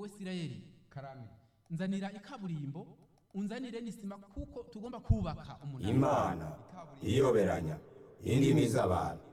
wewe Isirayeli karame nzanira ikaburimbo unzanire n'isima kuko tugomba kubaka umunara imana iyoberanya indimi z'abantu